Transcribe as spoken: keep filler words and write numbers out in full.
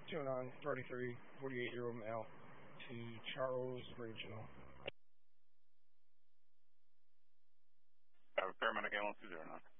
two nine, thirty-three, forty-eight-year-old male to Charles Regional. I have a paramedic ambulance two zero nine.